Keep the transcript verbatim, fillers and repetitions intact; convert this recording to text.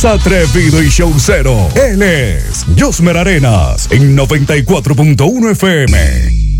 Atrevido y showcero. Él es Josmer Arenas en noventa y cuatro punto uno F M.